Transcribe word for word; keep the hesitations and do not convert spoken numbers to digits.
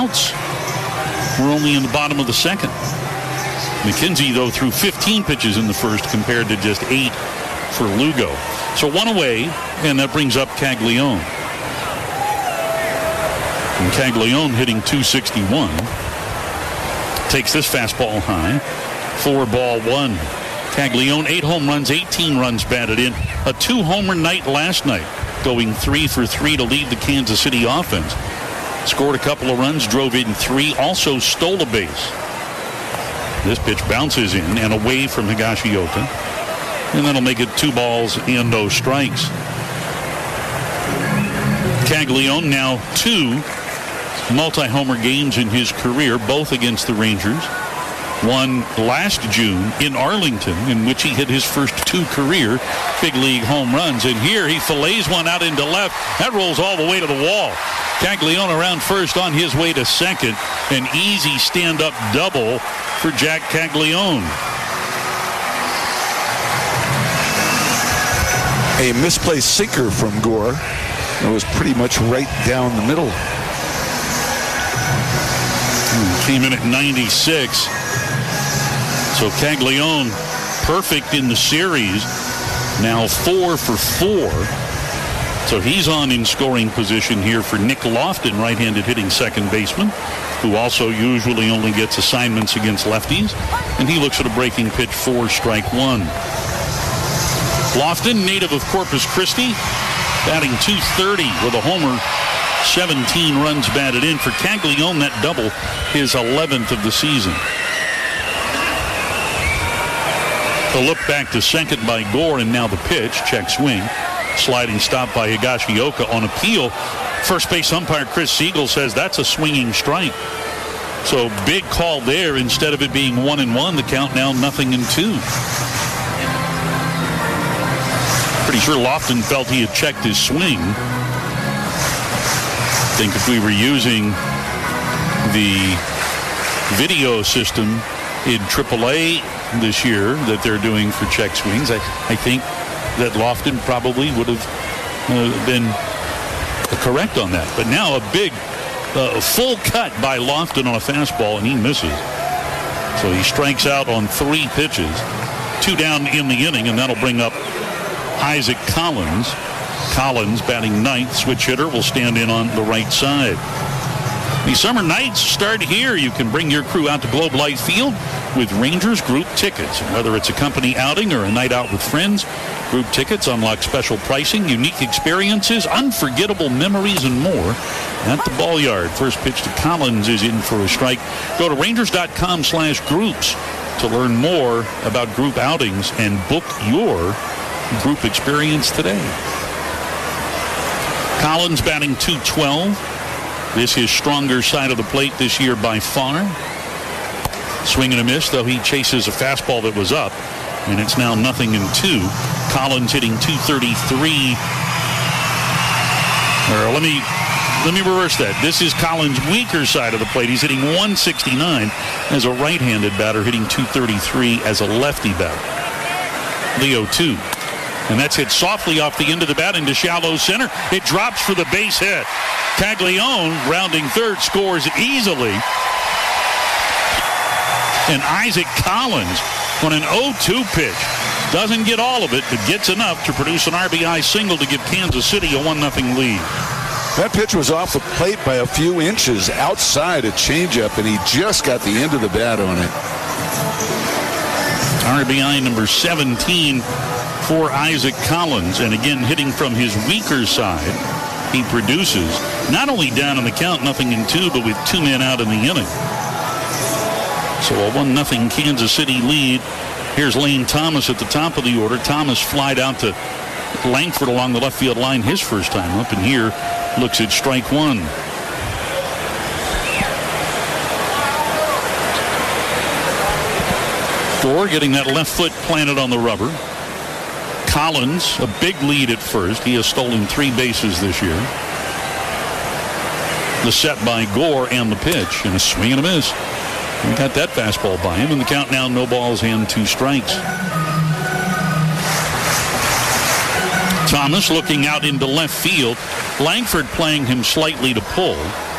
outs. We're only in the bottom of the second. McKenzie, though, threw fifteen pitches in the first compared to just eight for Lugo. So one away, and that brings up Caglione. And Caglione hitting two sixty-one. Takes this fastball high. Four ball one. Caglione, eight home runs, eighteen runs batted in. A two-homer night last night, going three for three to lead the Kansas City offense. Scored a couple of runs, drove in three, also stole a base. This pitch bounces in and away from Higashioka. And that'll make it two balls and no strikes. Caglione now two multi-homer games in his career, both against the Rangers. One last June in Arlington, in which he hit his first two career big league home runs. And here he fillets one out into left. That rolls all the way to the wall. Caglione around first on his way to second. An easy stand-up double for Jack Caglione. A misplaced sinker from Gore. It was pretty much right down the middle. Came in at ninety-six. So Caglione perfect in the series. Now four for four. So he's on in scoring position here for Nick Lofton, right-handed hitting second baseman, who also usually only gets assignments against lefties. And he looks at a breaking pitch for strike one. Lofton, native of Corpus Christi, batting two thirty with a homer, seventeen runs batted in. For Caglione, that double, his eleventh of the season. A look back to second by Gore, and now the pitch, check swing. Sliding stop by Higashioka on appeal. First base umpire Chris Siegel says that's a swinging strike. So big call there. Instead of it being one and one, the count now nothing and two. Pretty sure Lofton felt he had checked his swing. I think if we were using the video system in triple A this year that they're doing for check swings, I, I think that Lofton probably would have uh, been correct on that. But now a big uh, full cut by Lofton on a fastball, and he misses. So he strikes out on three pitches. Two down in the inning, and that'll bring up Isaac Collins. Collins, batting ninth, switch hitter, will stand in on the right side. The summer nights start here. You can bring your crew out to Globe Life Field with Rangers group tickets. And whether it's a company outing or a night out with friends, group tickets unlock special pricing, unique experiences, unforgettable memories, and more at the ball yard. First pitch to Collins is in for a strike. Go to rangers.com slash groups to learn more about group outings and book your group experience today. Collins batting two twelve. This his stronger side of the plate this year by far. Swing and a miss, though he chases a fastball that was up, and it's now nothing and two. Collins hitting two thirty-three. Or let me let me reverse that. This is Collins' weaker side of the plate. He's hitting one sixty-nine as a right-handed batter, hitting two thirty-three as a lefty batter. Leo two. And that's hit softly off the end of the bat into shallow center. It drops for the base hit. Caglione, rounding third, scores easily. And Isaac Collins on an oh two pitch. Doesn't get all of it, but gets enough to produce an R B I single to give Kansas City a one nothing lead. That pitch was off the plate by a few inches outside a changeup, and he just got the end of the bat on it. R B I number seventeen for Isaac Collins. And again, hitting from his weaker side, he produces. Not only down in the count, nothing in two, but with two men out in the inning. So a one nothing Kansas City lead. Here's Lane Thomas at the top of the order. Thomas flied out to Langford along the left field line his first time up, and here looks at strike one. Gore getting that left foot planted on the rubber. Collins, a big lead at first. He has stolen three bases this year. The set by Gore and the pitch, and a swing and a miss. We got that fastball by him, and the count now no balls and two strikes. Thomas looking out into left field. Langford playing him slightly to pull.